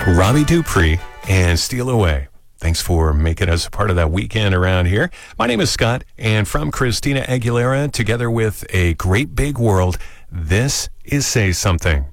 Robbie Dupree and Steal Away. Thanks for making us a part of that weekend around here. My name is Scott, and from Christina Aguilera, together with A Great Big World, this is Say Something.